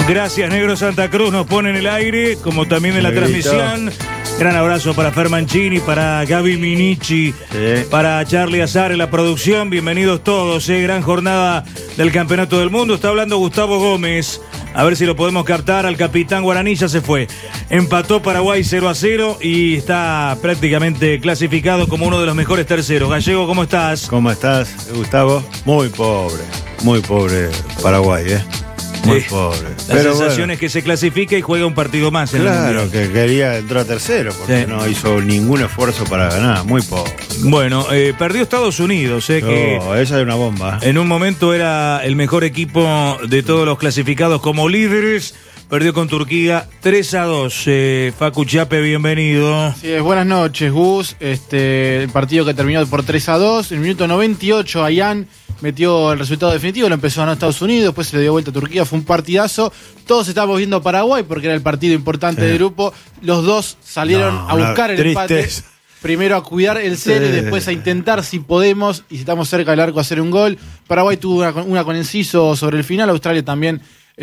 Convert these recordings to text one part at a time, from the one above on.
Gracias, Negro Santa Cruz, nos pone en el aire, como también en la transmisión. Gran abrazo para Fer Mancini, para Gaby Minichi, para Charlie Azar en la producción. Bienvenidos todos, gran jornada del Campeonato del Mundo. Está hablando Gustavo Gómez. A ver si lo podemos captar. Al capitán guaraní ya se fue. Empató Paraguay 0-0 y está prácticamente clasificado como uno de los mejores terceros. Gallego, ¿cómo estás? ¿Cómo estás, Gustavo? Muy pobre Paraguay, Muy pobre. La sensación es que se clasifica y juega un partido más en el Mundial. Claro, que quería entrar tercero porque no hizo ningún esfuerzo para ganar. Muy pobre. Bueno, perdió Estados Unidos, que esa es una bomba. En un momento era el mejor equipo de todos los clasificados como líderes. Perdió con Turquía 3-2. Facu Chape, bienvenido. Sí, buenas noches, Gus. El partido que terminó por 3-2. En el minuto 98, Ayán metió el resultado definitivo, lo empezó a ganar Estados Unidos, después se le dio vuelta a Turquía, fue un partidazo. Todos estábamos viendo a Paraguay porque era el partido importante del grupo. Los dos salieron a buscar el empate. Primero a cuidar el cero y después a intentar, si podemos, y si estamos cerca del arco, hacer un gol. Paraguay tuvo una con Enciso sobre el final, Australia también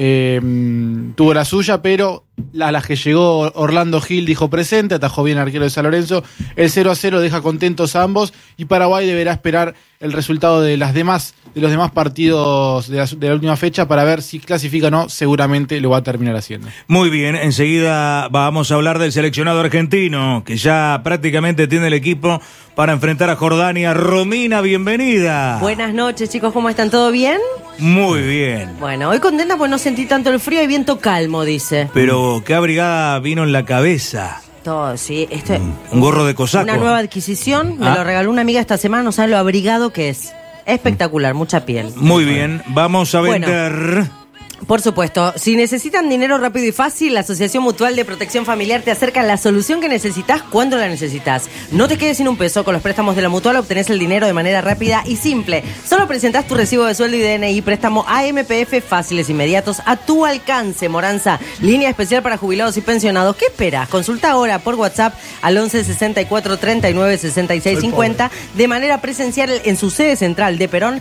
tuvo la suya, pero a las que llegó Orlando Gil dijo presente, atajó bien el arquero de San Lorenzo. El 0-0 deja contentos a ambos y Paraguay deberá esperar el resultado de los demás partidos de la última fecha para ver si clasifica o no. Seguramente lo va a terminar haciendo. Muy bien, enseguida vamos a hablar del seleccionado argentino, que ya prácticamente tiene el equipo para enfrentar a Jordania. Romina, bienvenida. Buenas noches, chicos, ¿cómo están? ¿Todo bien? Muy bien. Bueno, hoy contenta porque no sentí tanto el frío y viento calmo, dice. Pero qué abrigada vino en la cabeza. Todo, sí. Un gorro de cosaco. Una nueva adquisición, me lo regaló una amiga esta semana, no saben lo abrigado que es. Espectacular, mucha piel. Muy bien, vamos a vender... Por supuesto, si necesitan dinero rápido y fácil, la Asociación Mutual de Protección Familiar te acerca la solución que necesitas cuando la necesitas. No te quedes sin un peso, con los préstamos de la Mutual obtenés el dinero de manera rápida y simple. Solo presentás tu recibo de sueldo y DNI, préstamo AMPF fáciles, inmediatos, a tu alcance. Moranza, línea especial para jubilados y pensionados. ¿Qué esperas? Consulta ahora por WhatsApp al 11 64 39 66 50 de manera presencial en su sede central de Perón,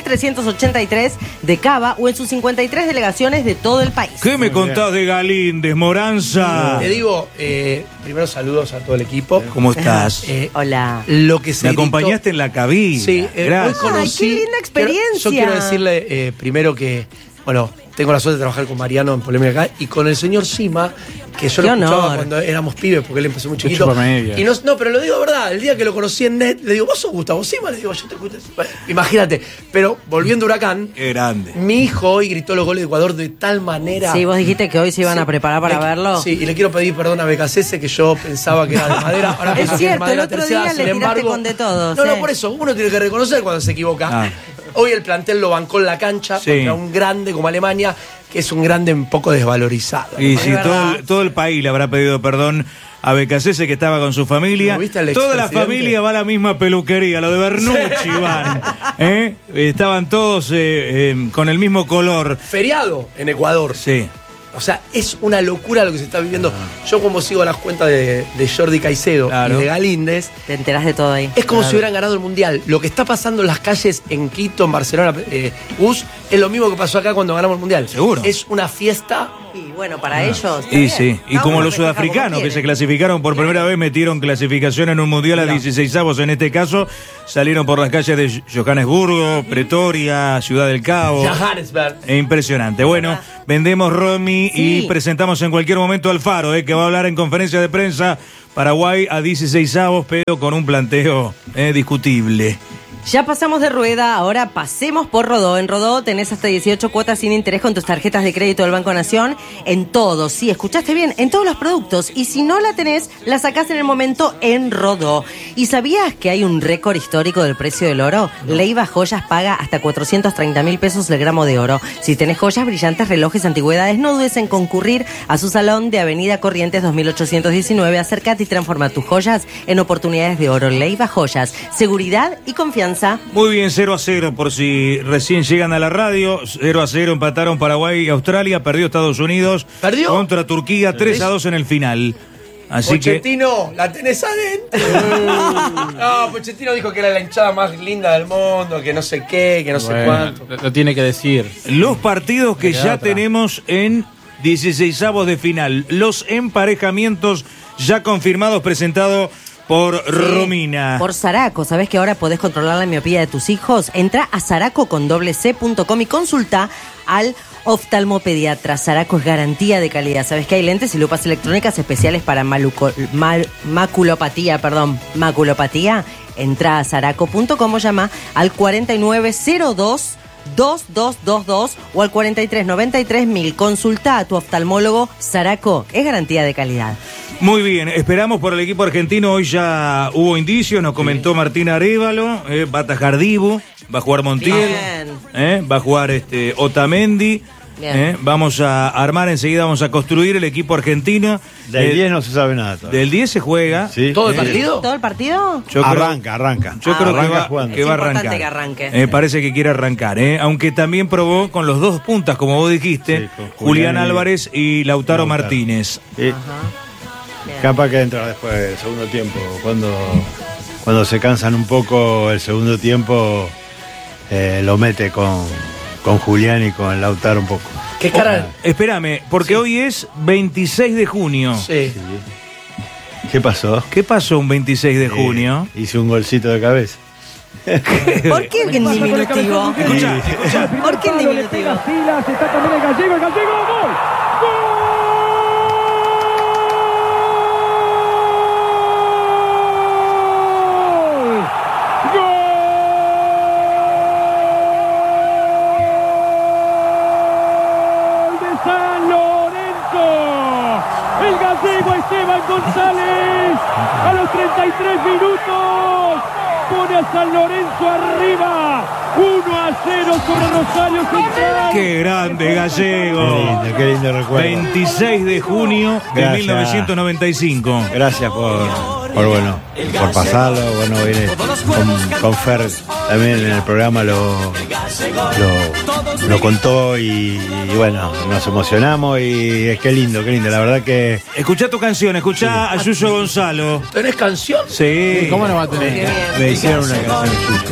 1383 de Cava o en sus 53 delegaciones de todo el país. ¿Qué me contás de Galíndez, Moranza? Te digo, primero saludos a todo el equipo. ¿Cómo estás? Hola. Lo que se Me acompañaste en la cabina. Sí, gracias. hoy conocí. Ay, qué linda experiencia. Yo quiero decirle primero que, tengo la suerte de trabajar con Mariano en Polémica acá y con el señor Sima, que yo lo escuchaba cuando éramos pibes, porque él empezó muy chiquito. Y no, pero lo digo de verdad, el día que lo conocí en net, le digo, ¿vos sos Gustavo Sima? Le digo, yo te escucho. Imagínate, pero volviendo a Huracán, qué grande. Mi hijo hoy gritó los goles de Ecuador de tal manera. Sí, vos dijiste que hoy se iban a preparar para verlo. Sí, y le quiero pedir perdón a Becasese, que yo pensaba que era de madera. Ahora es cierto, el otro día tercera, le tiraste con de todo. No, por eso, uno tiene que reconocer cuando se equivoca. Hoy el plantel lo bancó en la cancha contra un grande como Alemania, que es un grande un poco desvalorizado. Y si todo el país le habrá pedido perdón a Becasese, que estaba con su familia. Toda la familia va a la misma peluquería, lo de Bernucci van. Estaban todos con el mismo color. Feriado en Ecuador. Sí. O sea, es una locura lo que se está viviendo. Yo como sigo las cuentas de Jordi Caicedo y de Galíndez, te enterás de todo ahí. Es como si hubieran ganado el Mundial. Lo que está pasando en las calles en Quito, en Barcelona, Gus, es lo mismo que pasó acá cuando ganamos el Mundial. Seguro. Es una fiesta. Y bueno, para ellos. Y sí, y como los sudafricanos que se clasificaron por primera vez, metieron clasificación en un mundial a 16avos, en este caso, salieron por las calles de Johannesburgo, Pretoria, Ciudad del Cabo. Johannesburg. Impresionante. Bueno, vendemos Romy y presentamos en cualquier momento al Faro, que va a hablar en conferencia de prensa. Paraguay a 16avos, pero con un planteo discutible. Ya pasamos de rueda, ahora pasemos por Rodó. En Rodó tenés hasta 18 cuotas sin interés con tus tarjetas de crédito del Banco Nación en todos. Sí, escuchaste bien, en todos los productos. Y si no la tenés, la sacás en el momento en Rodó. ¿Y sabías que hay un récord histórico del precio del oro? Leiva Joyas paga hasta 430.000 pesos el gramo de oro. Si tenés joyas, brillantes, relojes, antigüedades, no dudes en concurrir a su salón de Avenida Corrientes 2819. Acércate y transforma tus joyas en oportunidades de oro. Leiva Joyas, seguridad y confianza. Muy bien, 0-0 por si recién llegan a la radio. 0-0 empataron Paraguay y Australia. Perdió Estados Unidos contra Turquía. 3-2 en el final. Así Pochettino, la tenés adentro. No, Pochettino dijo que era la hinchada más linda del mundo, que no sé qué, que no sé cuánto. Lo tiene que decir. Los partidos que ya tenemos en 16avos de final. Los emparejamientos ya confirmados, presentado por Romina. Por Saraco. ¿Sabés que ahora podés controlar la miopía de tus hijos? Entrá a saraco.com y consulta al oftalmopediatra. Saraco es garantía de calidad. ¿Sabés que hay lentes y lupas electrónicas especiales para maculopatía? Entrá a saraco.com o llama al 4902 2222 o al 4393.000. Consulta a tu oftalmólogo. Saraco es garantía de calidad. Muy bien, esperamos por el equipo argentino. Hoy ya hubo indicios, nos comentó Martín Arévalo, va a atajar Dibu, va a jugar Montiel, va a jugar Otamendi. Vamos a armar enseguida, vamos a construir el equipo argentino. Del 10 no se sabe nada todavía. Del 10 se juega. ¿Sí? ¿Todo el partido? ¿Todo el partido? Arranca. Yo creo arranca que va a arrancar. Que arranque. Parece que quiere arrancar, aunque también probó con los dos puntas, como vos dijiste, Sí, Julián Álvarez y Lautaro Martínez. Capaz que entra después del segundo tiempo. Cuando se cansan un poco el segundo tiempo, lo mete con Julián y con Lautaro un poco. ¿Qué cara? Espérame, porque hoy es 26 de junio. Sí. ¿Qué pasó? ¿Qué pasó un 26 de junio? Hice un golcito de cabeza. ¿Por qué en diminutivo? Escuchá. ¿Por qué en diminutivo? Está también el gallego, ¡gol! Esteban González a los 33 minutos pone a San Lorenzo arriba 1-0 sobre Rosario Central. ¡Qué grande, Gallego! Qué lindo recuerdo. 26 de junio de 1995. Gracias por pasarlo. Bueno, viene con Fer también en el programa lo contó y bueno, nos emocionamos y es que lindo, la verdad que... Escuchá tu canción, escuchá a Yuyo Gonzalo. ¿Tenés canción? Sí. ¿Cómo no va a tener? Me hicieron una canción.